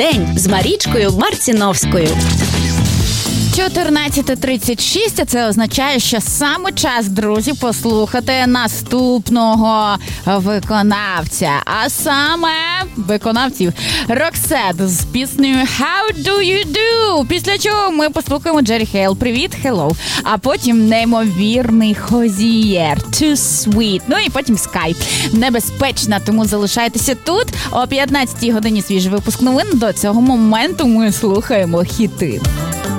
день з Марічкою Марціновською. 14:36, це означає, що саме час, друзі, послухати наступного виконавця. А саме виконавців Roxette з піснею How Do You Do? Після чого ми послухаємо Джері Хейл «Привіт, Hello». А потім неймовірний Хозієр «Too Sweet». Ну і потім Sky. Небезпечна, тому залишайтеся тут. О 15-й годині свіжий випуск новин. До цього моменту ми слухаємо хіти.